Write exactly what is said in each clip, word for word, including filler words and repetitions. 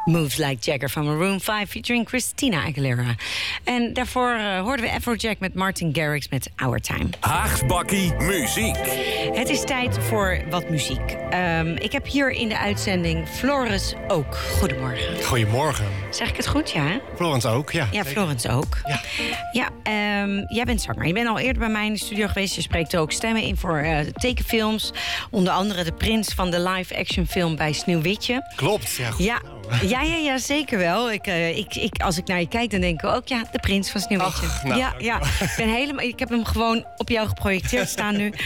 Moves Like Jagger van Maroon vijf featuring Christina Aguilera. En daarvoor uh, hoorden we Afrojack met Martin Garrix met Our Time. Haags bakkie muziek. Het is tijd voor wat muziek. Um, ik heb hier in de uitzending Floris Ook. Goedemorgen. Goedemorgen. Zeg ik het goed, ja? Hè? Florence ook, ja. Ja, Florence ook. Ja, ja um, jij bent zanger. Je bent al eerder bij mij in de studio geweest. Je spreekt ook stemmen in voor uh, tekenfilms. Onder andere de prins van de live-action film bij Sneeuwwitje. Klopt, ja. Ja. Ja, ja, ja, zeker wel. Ik, uh, ik, ik, als ik naar je kijk, dan denk ik ook, ja, de prins van Sneeuwwitje. Ach, nou, ja, ja. Ik, ben helemaal, ik heb hem gewoon op jou geprojecteerd staan nu.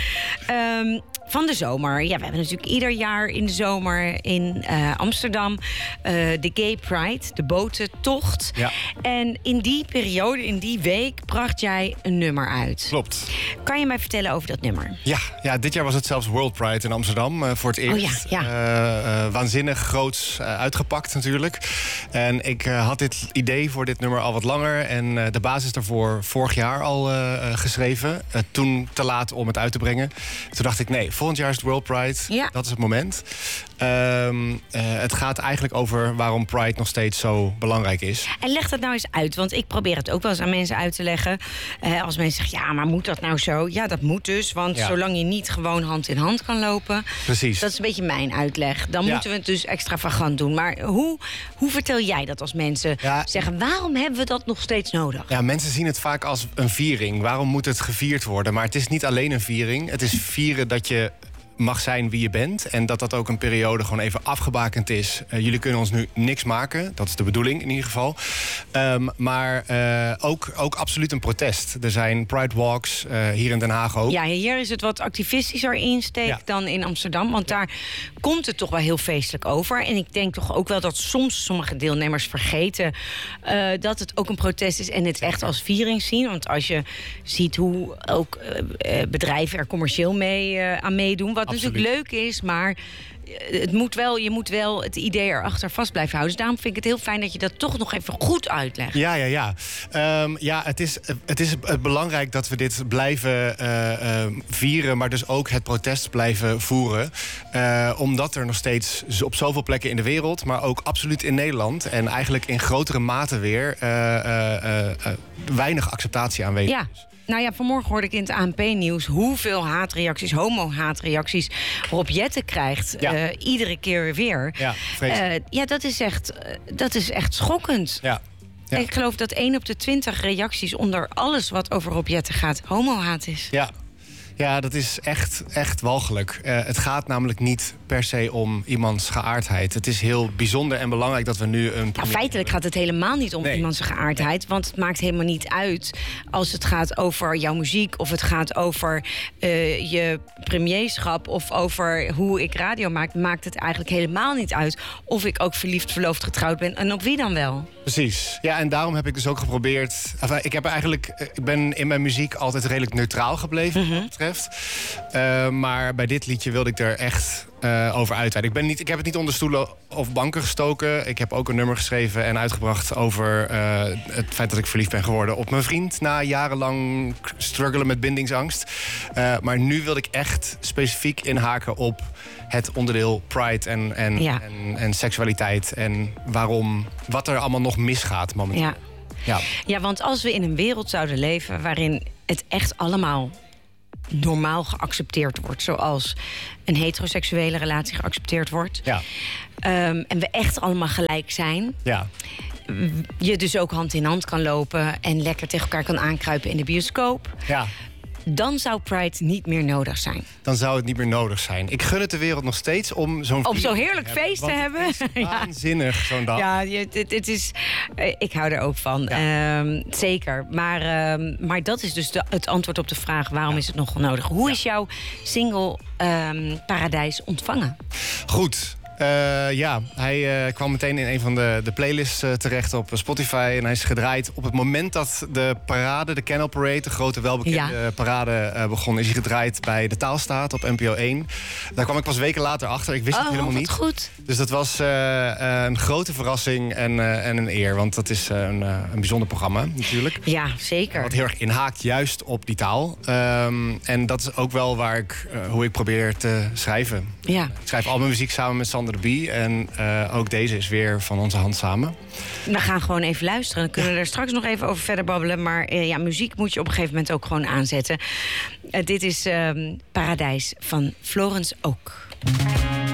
Um, van de zomer. Ja, we hebben natuurlijk ieder jaar in de zomer in uh, Amsterdam uh, de Gay Pride, de botentocht. Ja. En in die periode, in die week, bracht jij een nummer uit. Klopt. Kan je mij vertellen over dat nummer? Ja, ja, dit jaar was het zelfs World Pride in Amsterdam uh, voor het eerst. Oh ja, ja. Uh, uh, waanzinnig groots uh, uitgepakt natuurlijk. En ik uh, had dit idee voor dit nummer al wat langer. En uh, de basis daarvoor vorig jaar al uh, uh, geschreven. Uh, toen te laat om het uit te brengen. Toen dacht ik, nee, volgend jaar is het World Pride. Ja. Dat is het moment. Um, uh, het gaat eigenlijk over waarom Pride nog steeds zo belangrijk is. En leg dat nou eens uit, want ik probeer het ook wel eens aan mensen uit te leggen. Uh, als mensen zeggen, ja, maar moet dat nou zo? Ja, dat moet dus, want ja. zolang je niet gewoon hand in hand kan lopen. Precies. Dat is een beetje mijn uitleg. Dan ja. moeten we het dus extravagant doen. Maar hoe, hoe vertel jij dat als mensen ja. zeggen, waarom hebben we dat nog steeds nodig? Ja, mensen zien het vaak als een viering. Waarom moet het gevierd worden? Maar het is niet alleen een viering. Het is vieren dat je mag zijn wie je bent. En dat dat ook een periode gewoon even afgebakend is. Uh, jullie kunnen ons nu niks maken. Dat is de bedoeling in ieder geval. Um, maar uh, ook, ook absoluut een protest. Er zijn Pride Walks, uh, hier in Den Haag ook. Ja, hier is het wat activistischer insteek ja. dan in Amsterdam. Want ja. daar komt het toch wel heel feestelijk over. En ik denk toch ook wel dat soms sommige deelnemers vergeten Uh, dat het ook een protest is en het echt als viering zien. Want als je ziet hoe ook uh, bedrijven er commercieel mee uh, aan meedoen, wat Absoluut. natuurlijk leuk is, maar het moet wel, je moet wel het idee erachter vast blijven houden. Dus daarom vind ik het heel fijn dat je dat toch nog even goed uitlegt. Ja, ja, ja. Um, ja, het is, het is belangrijk dat we dit blijven uh, uh, vieren, maar dus ook het protest blijven voeren. Uh, omdat er nog steeds op zoveel plekken in de wereld, maar ook absoluut in Nederland en eigenlijk in grotere mate weer uh, uh, uh, uh, weinig acceptatie aanwezig ja. is. Nou ja, vanmorgen hoorde ik in het A N P-nieuws hoeveel haatreacties, homo-haatreacties Rob Jetten krijgt. Ja. Uh, iedere keer weer. Ja, vreselijk. Uh, ja, dat is echt, uh, dat is echt schokkend. Ja. Ja. Ik geloof dat één op de twintig reacties onder alles wat over Rob Jetten gaat homo-haat is. Ja. Ja, dat is echt, echt walgelijk. Uh, het gaat namelijk niet per se om iemands geaardheid. Het is heel bijzonder en belangrijk dat we nu een... Nou, feitelijk gaat het helemaal niet om nee. iemands geaardheid. Want het maakt helemaal niet uit als het gaat over jouw muziek, of het gaat over uh, je premierschap, of over hoe ik radio maak. Maakt het eigenlijk helemaal niet uit of ik ook verliefd, verloofd, getrouwd ben. En op wie dan wel? Precies. Ja, en daarom heb ik dus ook geprobeerd. Enfin, ik heb eigenlijk, ik ben in mijn muziek altijd redelijk neutraal gebleven, mm-hmm. wat dat betreft. Uh, maar bij dit liedje wilde ik er echt uh, over uitweiden. Ik, ben niet, ik heb het niet onder stoelen of banken gestoken. Ik heb ook een nummer geschreven en uitgebracht over uh, het feit dat ik verliefd ben geworden op mijn vriend na jarenlang struggelen met bindingsangst. Uh, maar nu wilde ik echt specifiek inhaken op het onderdeel pride en, en, ja. en, en seksualiteit en waarom, wat er allemaal nog misgaat momenteel. Ja. Ja. ja, want als we in een wereld zouden leven waarin het echt allemaal normaal geaccepteerd wordt, zoals een heteroseksuele relatie geaccepteerd wordt, ja. um, en we echt allemaal gelijk zijn, ja. je dus ook hand in hand kan lopen en lekker tegen elkaar kan aankruipen in de bioscoop, ja. dan zou Pride niet meer nodig zijn. Dan zou het niet meer nodig zijn. Ik gun het de wereld nog steeds om zo'n Om zo'n heerlijk te feest te hebben. Het is waanzinnig, zo'n dag. Ja, het, het is, ik hou er ook van. Ja. Um, zeker. Maar, um, maar dat is dus de, het antwoord op de vraag, waarom ja. is het nog nodig? Hoe ja. is jouw single um, Paradijs ontvangen? Goed. Uh, ja, hij uh, kwam meteen in een van de, de playlists uh, terecht op Spotify. En hij is gedraaid op het moment dat de parade, de Canal Parade, de grote welbekende ja. parade uh, begon, is hij gedraaid bij de Taalstaat op N P O één. Daar kwam ik pas weken later achter. Ik wist oh, het helemaal wat niet. Goed. Dus dat was uh, uh, een grote verrassing en, uh, en een eer. Want dat is uh, een, uh, een bijzonder programma natuurlijk. Ja, zeker. Wat heel erg inhaakt juist op die taal. Um, en dat is ook wel waar ik, uh, hoe ik probeer te schrijven. Ja. Ik schrijf al mijn muziek samen met Sander Under the Bee. En uh, ook deze is weer van onze hand samen. We gaan gewoon even luisteren. Dan kunnen we er straks nog even over verder babbelen. Maar uh, ja, muziek moet je op een gegeven moment ook gewoon aanzetten. Uh, dit is uh, Paradijs van Florence Oak.